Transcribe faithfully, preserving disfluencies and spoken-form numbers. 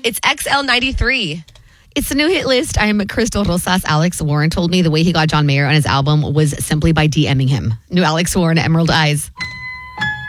It's X L ninety-three. It's the new hit list. I'm Crystal Rosas. Alex Warren told me the way he got John Mayer on his album was simply by DMing him. New Alex Warren, Emerald Eyes.